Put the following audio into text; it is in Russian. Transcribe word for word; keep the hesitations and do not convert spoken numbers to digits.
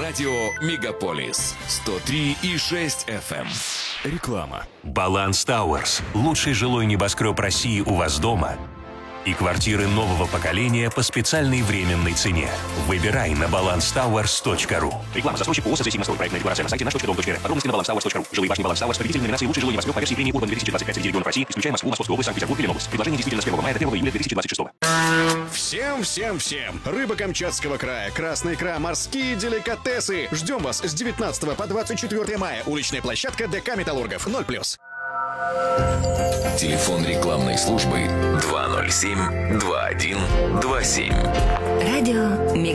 Радио Мегаполис сто три и шесть эф эм. Реклама. Баланс Тауэрс. Лучший жилой небоскреб России у вас дома. И квартиры нового поколения по специальной временной цене. Выбирай на баланс тауэрс точка ру. Реклама. Застройщик ООО «Сосед Симастрой». Проектная декларация на сайте наш точка дом точка эр. Подробности на баланс тауэрс точка ру. Жилые башни Баланс Тауэрс. Победитель номинации «Лучший жилой небоскреб» по версии премии Урбан две тысячи двадцать пять среди регионов России, исключая Москву, Московскую область, Санкт-Петербург и Ленобласть. Предложение действительно с первого мая до первого июля две тысячи двадцать шестого. Всем, всем, всем! Рыба Камчатского края, красная икра, морские деликатесы. Ждем вас с девятнадцатого по двадцать четвёртое мая. Уличная площадка ДК «Металлургов». ноль плюс. Телефон рекламной службы два ноль семь два один два семь. Радио Мегаполис.